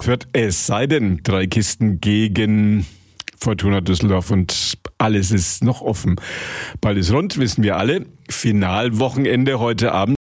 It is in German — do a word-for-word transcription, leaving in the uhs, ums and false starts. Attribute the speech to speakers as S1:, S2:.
S1: gemacht wird. Es sei denn, drei Kisten gegen Fortuna Düsseldorf und alles ist noch offen. Bald ist rund, wissen wir alle. Finalwochenende heute Abend.